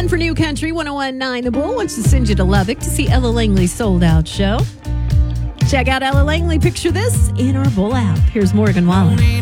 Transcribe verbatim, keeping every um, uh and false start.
one for New Country one oh one point nine The Bull wants to send you to Lubbock to see Ella Langley's sold-out show. Check out Ella Langley. Picture this in our Bull app. Here's Morgan Wallen.